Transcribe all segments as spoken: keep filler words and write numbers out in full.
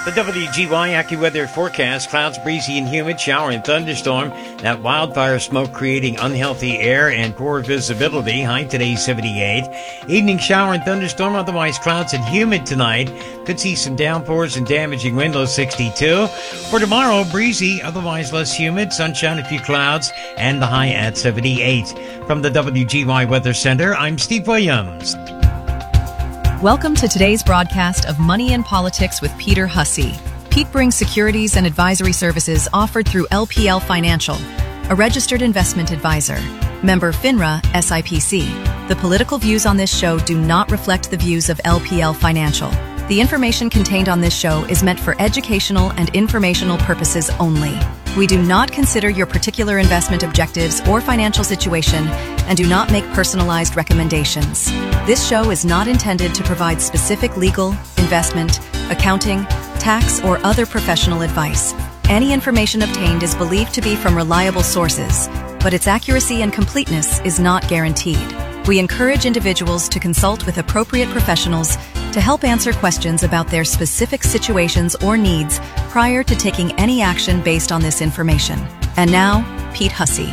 The W G Y AccuWeather forecast: clouds, breezy and humid, shower and thunderstorm. That wildfire smoke creating unhealthy air and poor visibility. High today seventy-eight. Evening shower and thunderstorm, otherwise clouds and humid tonight. Could see some downpours and damaging wind, low sixty-two. For tomorrow, breezy, otherwise less humid, sunshine, a few clouds, and the high at seventy-eight. From the W G Y Weather Center, I'm Steve Williams. Welcome to today's broadcast of Money and Politics with Peter Hussey. Pete brings securities and advisory services offered through L P L Financial, a registered investment advisor. Member FINRA S I P C. The political views on this show do not reflect the views of L P L Financial. The information contained on this show is meant for educational and informational purposes only. We do not consider your particular investment objectives or financial situation and do not make personalized recommendations. This show is not intended to provide specific legal, investment, accounting, tax, or other professional advice. Any information obtained is believed to be from reliable sources, but its accuracy and completeness is not guaranteed. We encourage individuals to consult with appropriate professionals to help answer questions about their specific situations or needs prior to taking any action based on this information. And now, Pete Hussey.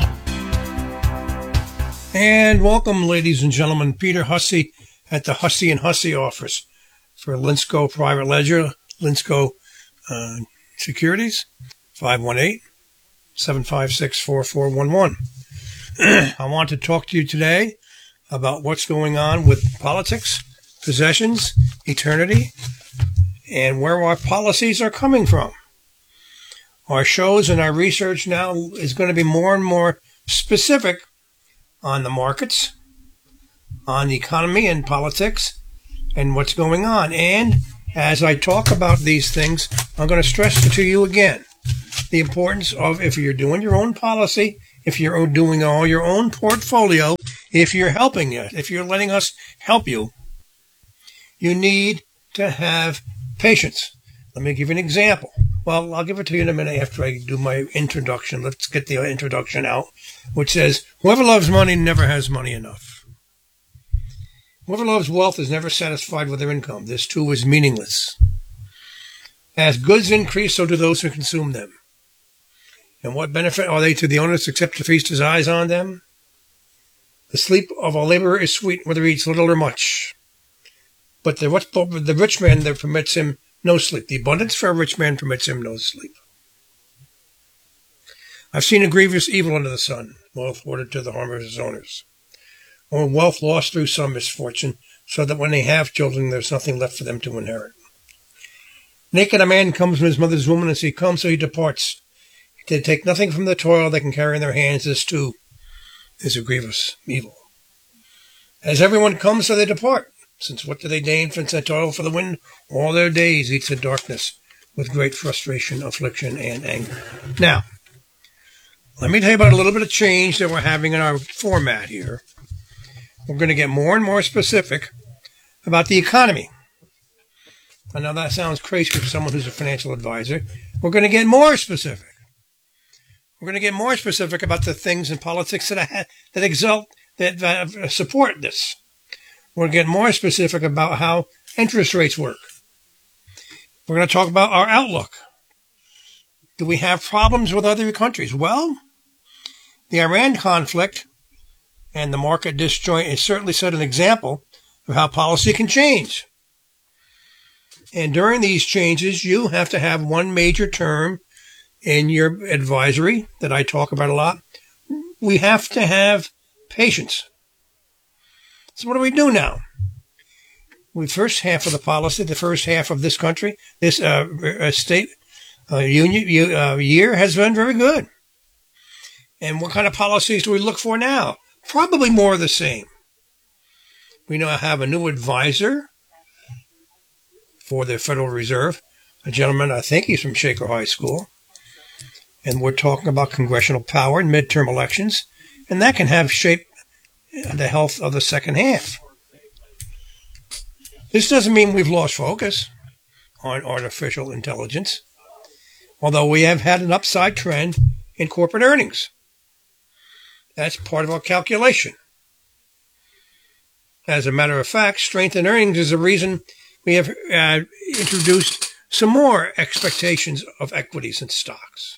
And welcome, ladies and gentlemen. Peter Hussey at the Hussey and Hussey office for Linsco Private Ledger, Linsco uh, Securities, five one eight, seven five six, four four one one. I want to talk to you today about what's going on with politics, possessions, eternity, and where our policies are coming from. Our shows and our research now is going to be more and more specific on the markets, on the economy and politics, and what's going on. And as I talk about these things, I'm going to stress to you again the importance of, if you're doing your own policy, if you're doing all your own portfolio, if you're helping us, if you're letting us help you, you need to have patience. Let me give you an example. Well, I'll give it to you in a minute after I do my introduction. Let's get the introduction out, which says, whoever loves money never has money enough. Whoever loves wealth is never satisfied with their income. This too is meaningless. As goods increase, so do those who consume them. And what benefit are they to the owners except to feast his eyes on them? The sleep of a laborer is sweet, whether he eats little or much. But the, the rich man, there permits him no sleep. The abundance for a rich man permits him no sleep. I've seen a grievous evil under the sun, wealth hoarded to the harm of his owners, or wealth lost through some misfortune, so that when they have children, there's nothing left for them to inherit. Naked a man comes from his mother's womb, and as he comes, so he departs. They take nothing from the toil they can carry in their hands. This too is a grievous evil. As everyone comes, so they depart. Since what do they gain from the toil for the wind? All their days eats the darkness with great frustration, affliction, and anger. Now, let me tell you about a little bit of change that we're having in our format here. We're going to get more and more specific about the economy. I know that sounds crazy for someone who's a financial advisor. We're going to get more specific. We're going to get more specific about the things in politics that ha- that exalt, that uh, support this. We're going to get more specific about how interest rates work. We're going to talk about our outlook. Do we have problems with other countries? Well, the Iran conflict and the market disjoint is certainly set an example of how policy can change. And during these changes, you have to have one major term in your advisory that I talk about a lot. We have to have patience. So what do we do now? The first half of the policy, the first half of this country, this uh, state uh, union uh, year has been very good. And what kind of policies do we look for now? Probably more of the same. We now have a new advisor for the Federal Reserve, a gentleman, I think he's from Shaker High School. And we're talking about congressional power and midterm elections, and that can have shape the health of the second half. This doesn't mean we've lost focus on artificial intelligence, although we have had an upside trend in corporate earnings. That's part of our calculation. As a matter of fact, strength in earnings is the reason we have uh, introduced some more expectations of equities and stocks.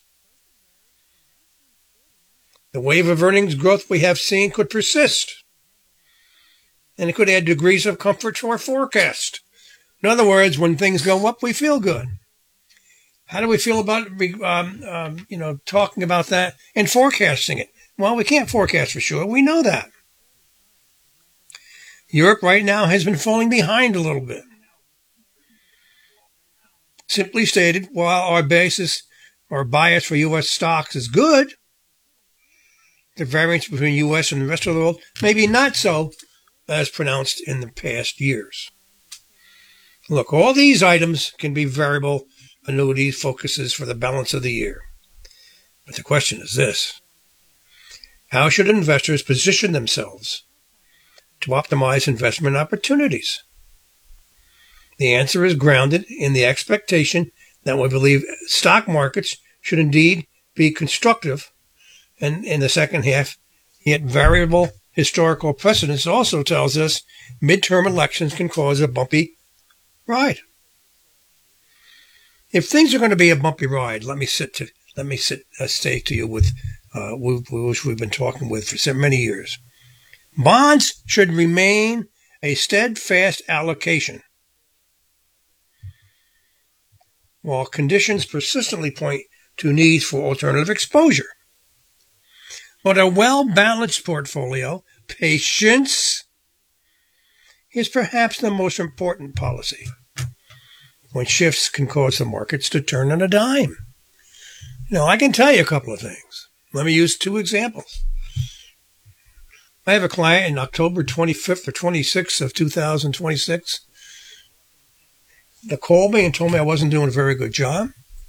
The wave of earnings growth we have seen could persist, and it could add degrees of comfort to our forecast. In other words, when things go up, we feel good. How do we feel about um, um, you know, talking about that and forecasting it? Well, we can't forecast for sure. We know that. Europe right now has been falling behind a little bit. Simply stated, while our basis or bias for U S stocks is good, the variance between U S and the rest of the world may be not so as pronounced in the past years. Look, all these items can be variable annuity focuses for the balance of the year. But the question is this: how should investors position themselves to optimize investment opportunities? The answer is grounded in the expectation that we believe stock markets should indeed be constructive, and in the second half, yet variable historical precedence also tells us midterm elections can cause a bumpy ride. If things are going to be a bumpy ride, let me sit to let me sit uh, say to you with uh, which we've been talking with for so many years. Bonds should remain a steadfast allocation, while conditions persistently point to needs for alternative exposure. But a well-balanced portfolio, patience, is perhaps the most important policy, when shifts can cause the markets to turn on a dime. Now, I can tell you a couple of things. Let me use two examples. I have a client in October twenty-fifth or twenty-sixth of two thousand twenty-six that called me and told me I wasn't doing a very good job.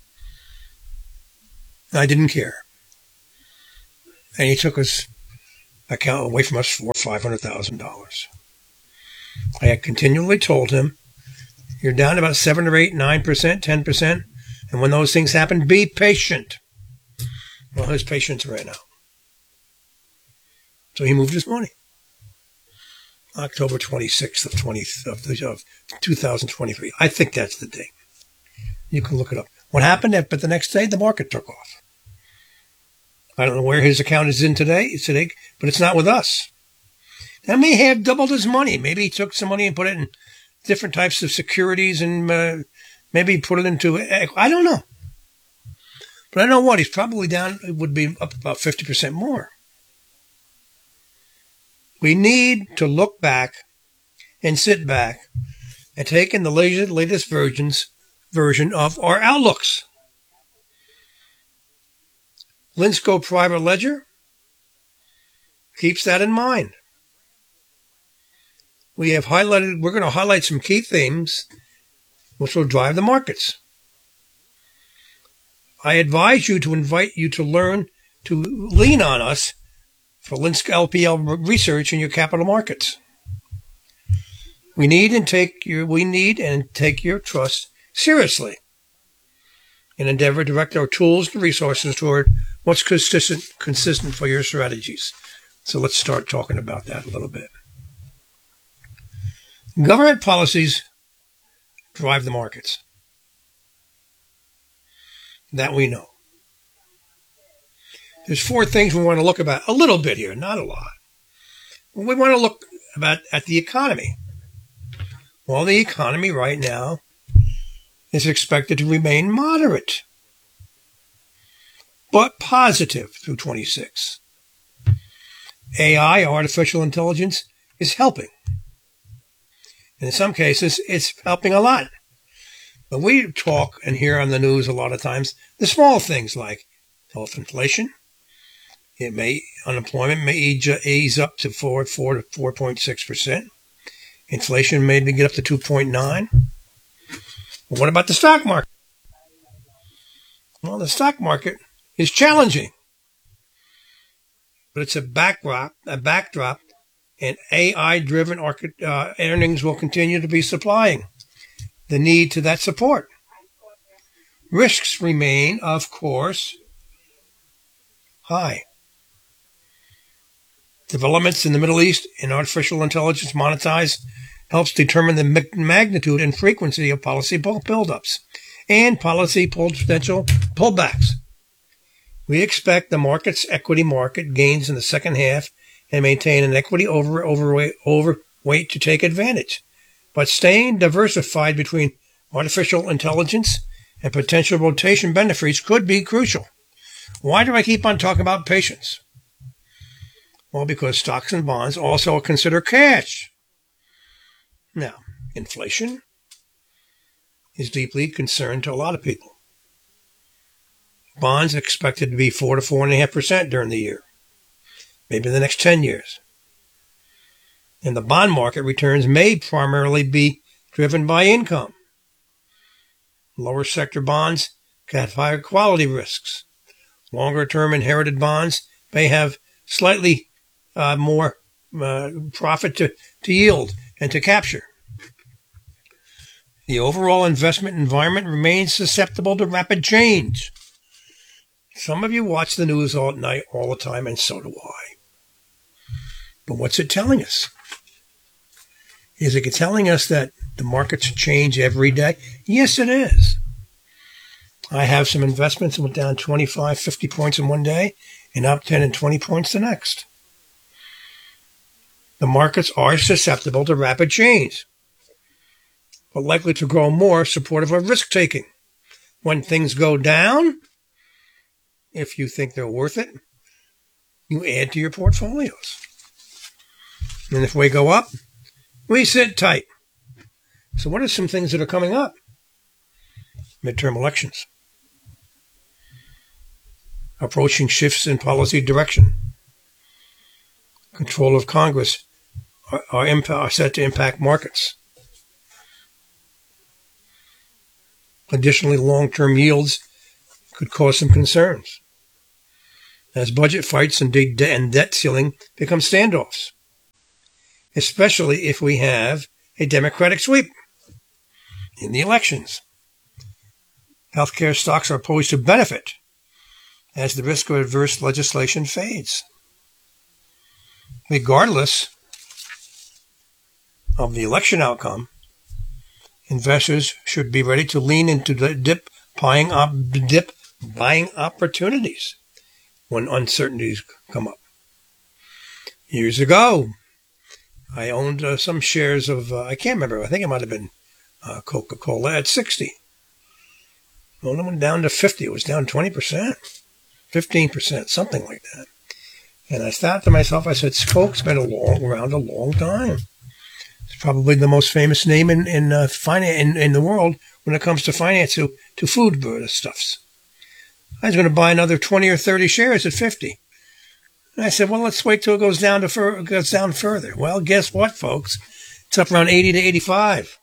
I didn't care. And he took his account away from us for five hundred thousand dollars. I had continually told him, you're down about seven or eight, nine percent, ten percent, and when those things happen, be patient. Well, his patience ran out. So he moved his money. October twenty-sixth of, twenty, of, the, of two thousand twenty-three. I think that's the date. You can look it up. What happened? But the next day, the market took off. I don't know where his account is in today, today, but it's not with us. That may have doubled his money. Maybe he took some money and put it in different types of securities and uh, maybe put it into, I don't know. But I know what, he's probably down, it would be up about fifty percent more. We need to look back and sit back and take in the latest versions, version of our outlooks. Linsco Private Ledger keeps that in mind. We have highlighted, we're going to highlight some key themes which will drive the markets. I advise you to invite you to learn to lean on us for Linsco L P L research in your capital markets. We need and take your, we need and take your trust seriously and endeavor to direct our tools and resources toward what's consistent, consistent for your strategies. So let's start talking about that a little bit. Government policies drive the markets. That we know. There's four things we want to look about a little bit here, not a lot. We want to look about at the economy. Well, the economy right now is expected to remain moderate, but positive through twenty-six. A I, artificial intelligence, is helping. And in some cases, it's helping a lot. But we talk and hear on the news a lot of times the small things like health inflation. It may unemployment may ease up to four, four to four point six percent. Inflation may get up to two point nine. But what about the stock market? Well, the stock market is challenging, but it's a backdrop, a backdrop, and A I-driven uh, earnings will continue to be supplying the need to that support. Risks remain, of course, high. Developments in the Middle East in artificial intelligence monetized helps determine the magnitude and frequency of policy buildups. and policy potential pullbacks. We expect the market's equity market gains in the second half and maintain an equity over, overweight, overweight to take advantage. But staying diversified between artificial intelligence and potential rotation benefits could be crucial. Why do I keep on talking about patience? Well, because stocks and bonds also consider cash. Now, inflation is deeply concerned to a lot of people. Bonds expected to be four to four and a half percent during the year, maybe the next ten years. And the bond market returns may primarily be driven by income. Lower sector bonds can have higher quality risks. Longer term inherited bonds may have slightly uh, more uh, profit to, to yield and to capture. The overall investment environment remains susceptible to rapid change. Some of you watch the news all night, all the time, and so do I. But what's it telling us? Is it telling us that the markets change every day? Yes, it is. I have some investments that went down twenty-five, fifty points in one day and up ten and twenty points the next. The markets are susceptible to rapid change, but likely to grow more supportive of risk-taking. When things go down, if you think they're worth it, you add to your portfolios. And if we go up, we sit tight. So what are some things that are coming up? Midterm elections. Approaching shifts in policy direction. Control of Congress are, are, imp- are set to impact markets. Additionally, long-term yields could cause some concerns as budget fights and, de- de- and debt ceiling become standoffs, especially if we have a Democratic sweep in the elections. Healthcare stocks are poised to benefit as the risk of adverse legislation fades. Regardless of the election outcome, investors should be ready to lean into the dip buying, op- dip buying opportunities when uncertainties come up. Years ago, I owned uh, some shares of, uh, I can't remember, I think it might have been uh, Coca-Cola at sixty. Well, it went down to fifty. It was down twenty percent, fifteen percent, something like that. And I thought to myself, I said, Coke's been a long, around a long time. It's probably the most famous name in in, uh, finance, in in the world when it comes to finance, to, to food stuffs. I was going to buy another twenty or thirty shares at fifty. And I said, well, let's wait till it goes down to fur- goes down further. Well, guess what, folks? It's up around eighty to eighty-five.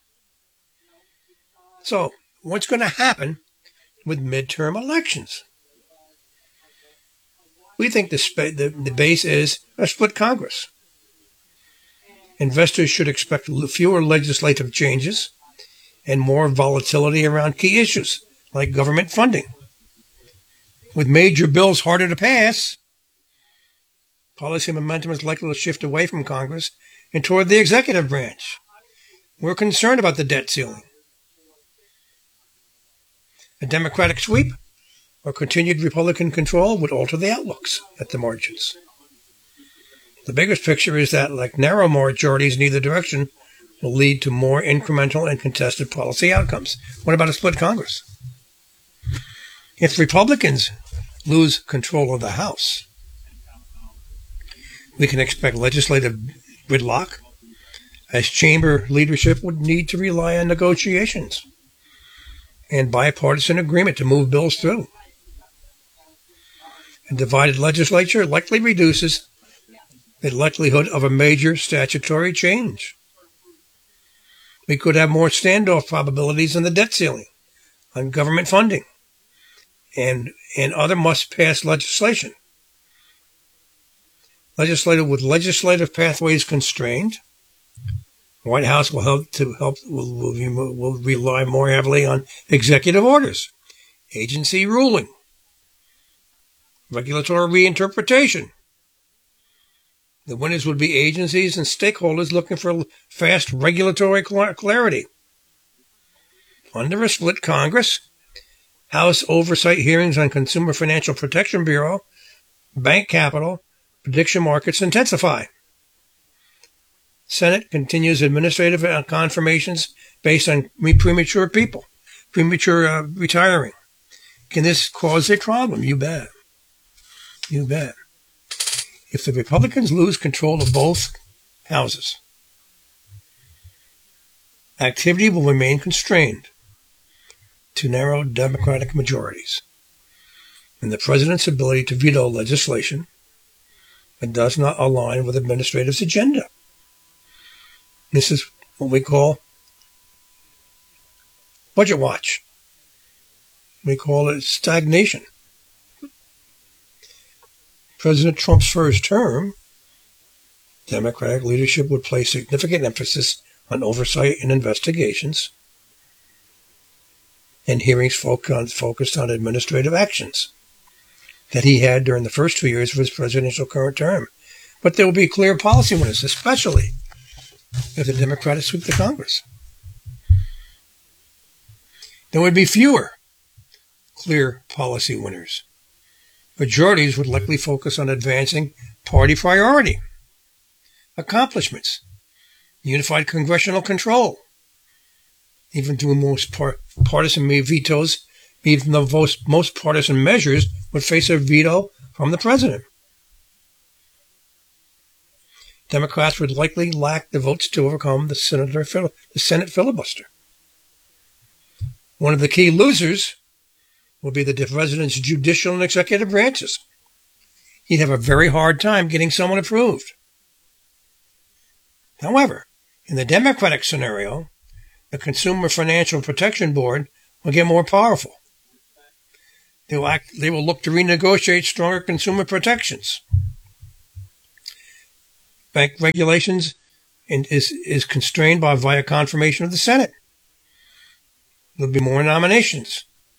So, what's going to happen with midterm elections? We think the, sp- the, the base is a split Congress. Investors should expect fewer legislative changes and more volatility around key issues like government funding. With major bills harder to pass, policy momentum is likely to shift away from Congress and toward the executive branch. We're concerned about the debt ceiling. A Democratic sweep or continued Republican control would alter the outlooks at the margins. The biggest picture is that, like narrow majorities in either direction, will lead to more incremental and contested policy outcomes. What about a split Congress? If Republicans lose control of the House, we can expect legislative gridlock, as chamber leadership would need to rely on negotiations and bipartisan agreement to move bills through. A divided legislature likely reduces the likelihood of a major statutory change. We could have more standoff probabilities in the debt ceiling, on government funding, and, and other must-pass legislation. Legislative with legislative pathways constrained, the White House will help to help will, will, will rely more heavily on executive orders, agency ruling, regulatory reinterpretation. The winners would be agencies and stakeholders looking for fast regulatory clarity. under a split Congress, House oversight hearings on Consumer Financial Protection Bureau, bank capital, prediction markets intensify. Senate continues administrative confirmations based on premature people, premature uh, retiring. Can this cause a problem? You bet. You bet. If the Republicans lose control of both houses, activity will remain constrained to narrow Democratic majorities, and the president's ability to veto legislation that does not align with administrative's agenda. This is what we call budget watch. We call it stagnation. President Trump's first term, Democratic leadership would place significant emphasis on oversight and investigations, and hearings focused on administrative actions that he had during the first two years of his presidential current term. But there will be clear policy winners, especially if the Democrats sweep the Congress. There would be fewer clear policy winners. Majorities would likely focus on advancing party priority, accomplishments, unified congressional control, even through most par- partisan vetoes. Even the most, most partisan measures would face a veto from the president. Democrats would likely lack the votes to overcome the, senator, the Senate filibuster. One of the key losers will be the president's judicial and executive branches. He'd have a very hard time getting someone approved. However, in the Democratic scenario, the Consumer Financial Protection Board will get more powerful. They will, act, they will look to renegotiate stronger consumer protections. Bank regulations is, is constrained by via confirmation of the Senate. There'll be more nominations.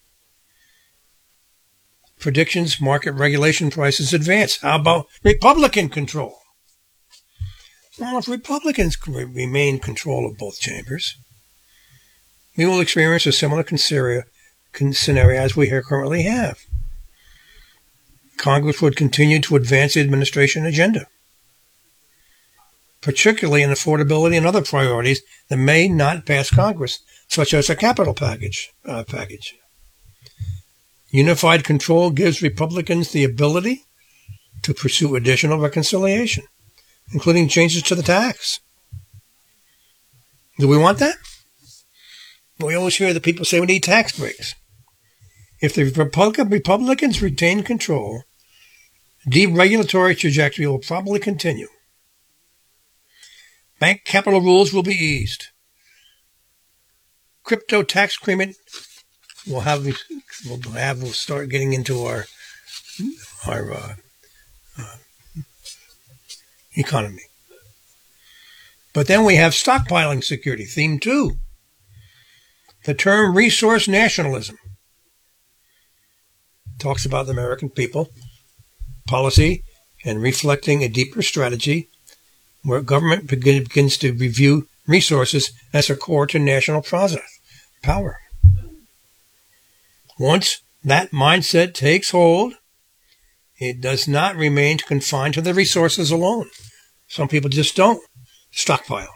Predictions, market regulation prices advance. How about Republican control? Well, if Republicans remain in control of both chambers, we will experience a similar scenario as we currently have. Congress would continue to advance the administration agenda, particularly in affordability and other priorities that may not pass Congress, such as a capital package. Uh, package. Unified control gives Republicans the ability to pursue additional reconciliation, including changes to the tax. Do we want that? We always hear the people say we need tax breaks. If the Republican, Republicans retain control, deregulatory trajectory will probably continue. Bank capital rules will be eased. Crypto tax agreement will have we'll have we'll start getting into our our uh, uh, economy. But then we have stockpiling security, theme two. The term resource nationalism talks about the American people, policy, and reflecting a deeper strategy where government begins to review resources as a core to national process, power. Once that mindset takes hold, it does not remain confined to the resources alone. Some people just don't stockpile.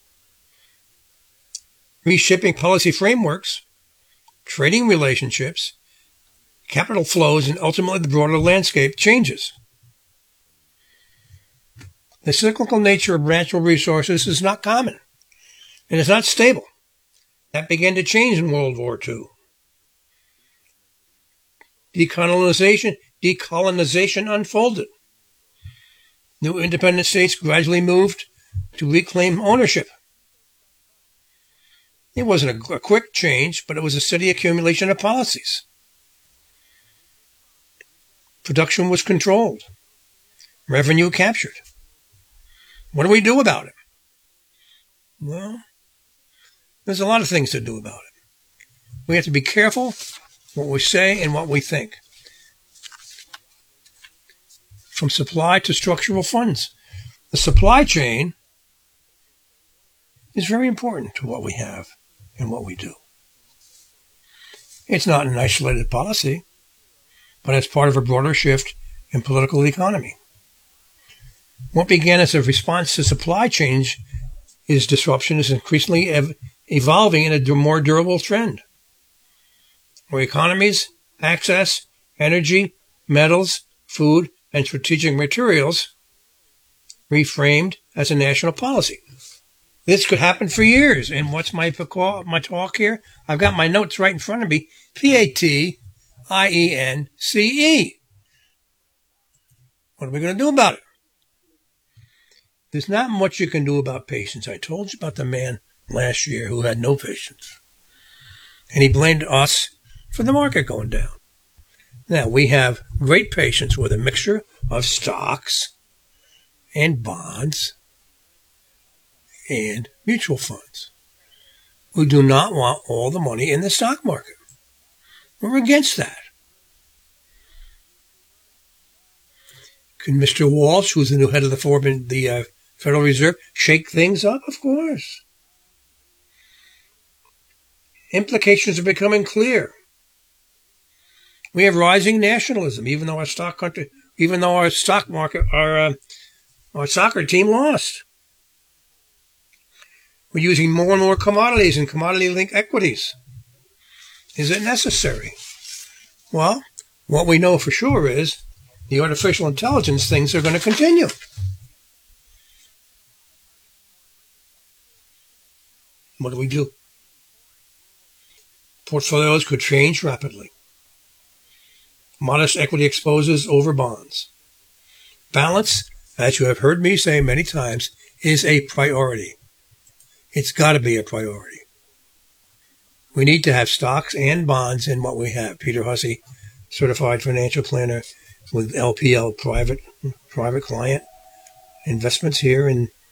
Reshaping policy frameworks, trading relationships, capital flows, and ultimately the broader landscape changes. The cyclical nature of natural resources is not common, and it's not stable. That began to change in World War Two. Decolonization, decolonization unfolded. New independent states gradually moved to reclaim ownership. It wasn't a, a quick change, but it was a steady accumulation of policies. Production was controlled. Revenue captured. What do we do about it? Well, there's a lot of things to do about it. We have to be careful what we say and what we think. From supply to structural funds. The supply chain is very important to what we have and what we do. It's not an isolated policy, but it's part of a broader shift in political economy. What began as a response to supply chain is disruption is increasingly ev- evolving in a more durable trend, where economies access energy, metals, food, and strategic materials reframed as a national policy. This could happen for years. And what's my my talk here? I've got my notes right in front of me. P A T I E N C E. What are we going to do about it? There's not much you can do about patience. I told you about the man last year who had no patience. And he blamed us for the market going down. Now, we have great patience with a mixture of stocks and bonds and mutual funds. We do not want all the money in the stock market. We're against that. Can Mister Walsh, who's the new head of the, Foreign, the uh, Federal Reserve, shake things up? Of course. Implications are becoming clear. We have rising nationalism, even though our stock country, even though our stock market, our uh, our soccer team lost. We're using more and more commodities and commodity-linked equities. Is it necessary? Well, what we know for sure is the artificial intelligence things are going to continue. What do we do? Portfolios could change rapidly. Modest equity exposes over bonds. Balance, as you have heard me say many times, is a priority. It's got to be a priority. We need to have stocks and bonds in what we have. Peter Hussey, certified financial planner with L P L, private private client investments here in